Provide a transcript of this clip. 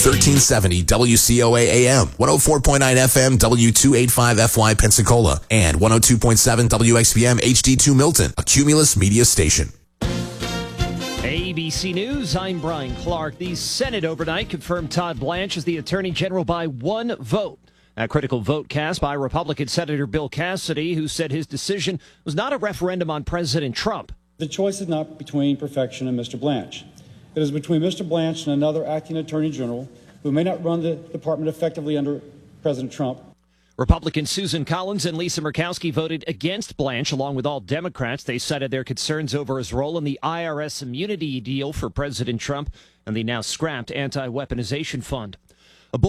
1370 WCOA AM, 104.9 FM W285FY Pensacola, and 102.7 WXPM HD2 Milton, a Cumulus media station. ABC News, I'm Brian Clark. The Senate overnight confirmed Todd Blanche as the Attorney General by one vote. A critical vote cast by Republican Senator Bill Cassidy, who said his decision was not a referendum on President Trump. The choice is not between perfection and Mr. Blanche. It is between Mr. Blanche and another acting Attorney General who may not run the department effectively under President Trump. Republicans Susan Collins and Lisa Murkowski voted against Blanche, along with all Democrats. They cited their concerns over his role in the IRS immunity deal for President Trump and the now scrapped anti-weaponization fund.